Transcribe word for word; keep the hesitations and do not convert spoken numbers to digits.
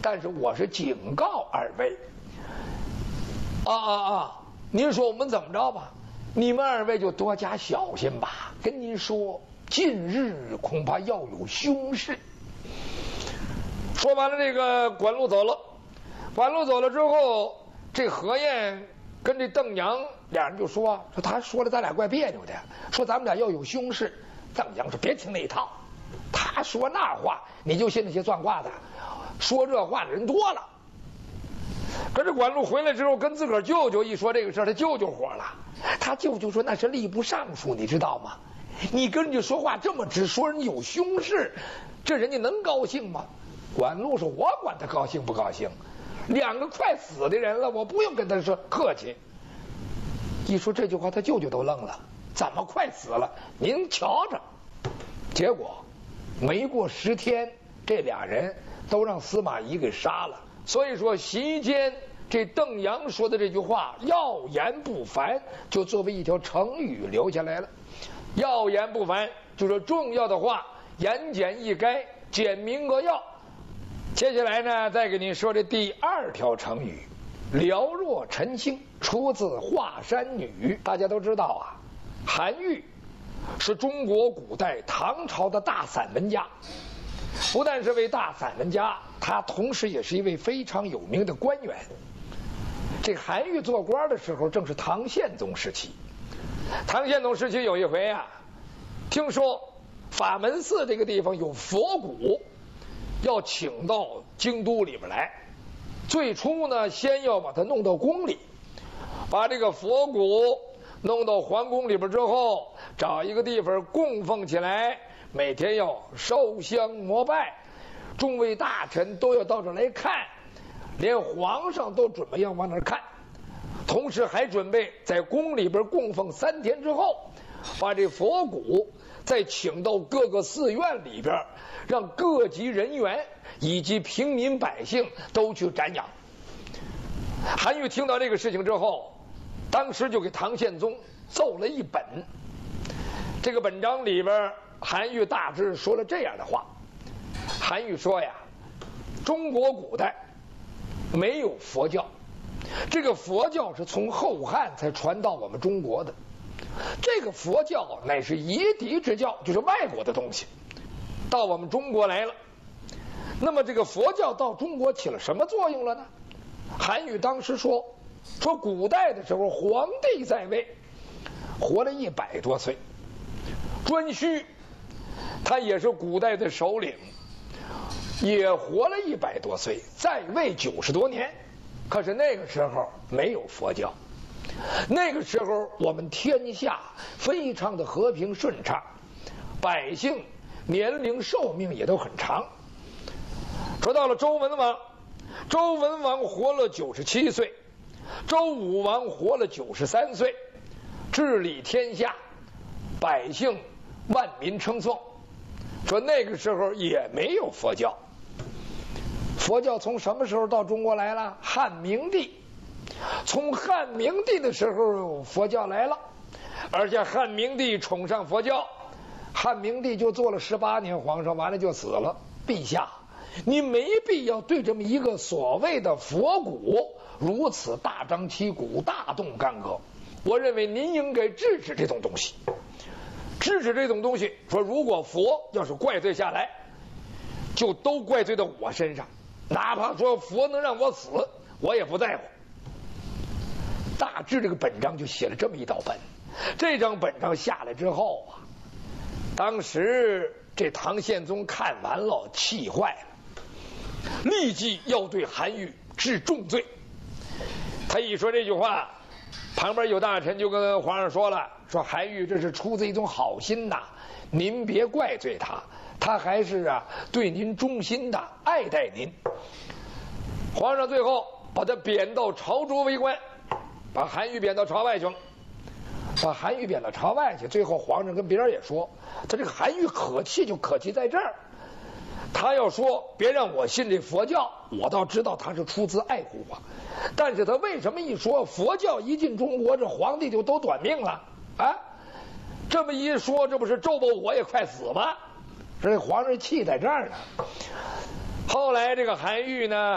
但是我是警告二位。啊啊啊！您说我们怎么着吧？你们二位就多加小心吧。跟您说，近日恐怕要有凶事。说完了，这个管路走了。管路走了之后，这何晏跟这邓阳俩人就说：“说他说了咱俩怪别扭的，说咱们俩要有凶事。”邓阳说：“别听那一套，他说那话你就信那些算卦的，说这话的人多了。”可是管路回来之后，跟自个儿舅舅一说这个事儿，他舅舅火了。他舅舅说：“那是吏部尚书，你知道吗？你跟人家说话这么直，说人家有凶事，这人家能高兴吗？”管路说：“我管他高兴不高兴，两个快死的人了，我不用跟他说客气。”一说这句话，他舅舅都愣了：“怎么快死了？您瞧着。”结果没过十天，这俩人都让司马懿给杀了。所以说席间这邓阳说的这句话要言不凡，就作为一条成语留下来了。要言不凡就是重要的话言简意赅，简明扼要。接下来呢，再给您说这第二条成语寥若晨星，出自《华山女》。大家都知道啊，韩愈是中国古代唐朝的大散文家，不但是位大散文家，他同时也是一位非常有名的官员。这韩愈做官的时候正是唐宪宗时期。唐宪宗时期有一回啊，听说法门寺这个地方有佛骨，要请到京都里边来。最初呢，先要把它弄到宫里，把这个佛骨弄到皇宫里边之后，找一个地方供奉起来，每天要烧香膜拜，众位大臣都要到这来看，连皇上都准备要往那儿看。同时还准备在宫里边供奉三天之后，把这佛骨再请到各个寺院里边，让各级人员以及平民百姓都去瞻仰。韩愈听到这个事情之后，当时就给唐宪宗奏了一本。这个本章里边，韩愈大致说了这样的话。韩愈说呀，中国古代没有佛教，这个佛教是从后汉才传到我们中国的。这个佛教乃是夷狄之教，就是外国的东西，到我们中国来了。那么这个佛教到中国起了什么作用了呢？韩愈当时说，说古代的时候，皇帝在位，活了一百多岁。颛顼，他也是古代的首领，也活了一百多岁，在位九十多年。可是那个时候没有佛教，那个时候我们天下非常的和平顺畅，百姓年龄寿命也都很长。说到了周文王，周文王活了九十七岁，周武王活了九十三岁，治理天下，百姓万民称颂。说那个时候也没有佛教。佛教从什么时候到中国来了？汉明帝。从汉明帝的时候佛教来了，而且汉明帝崇尚佛教，汉明帝就做了十八年皇上，完了就死了。陛下，你没必要对这么一个所谓的佛骨如此大张旗鼓、大动干戈。我认为您应该制止这种东西，制止这种东西。说如果佛要是怪罪下来，就都怪罪到我身上，哪怕说佛能让我死，我也不在乎。大致这个本章就写了这么一道本。这张本章下来之后啊，当时这唐宪宗看完了，气坏了，立即要对韩愈治重罪。他一说这句话，旁边有大臣就跟皇上说了，说韩愈这是出自一种好心呐，您别怪罪他，他还是啊对您忠心的，爱戴您。皇上最后把他贬到朝中为官，把韩愈贬到朝外去了，把韩愈贬到朝外去。最后皇上跟别人也说，他这个韩愈可气就可气在这儿，他要说别让我信这佛教，我倒知道他是出自爱护我，但是他为什么一说佛教一进中国，这皇帝就都短命了啊？这么一说，这不是咒吧我也快死吗？这皇上气在这儿呢。后来这个韩愈呢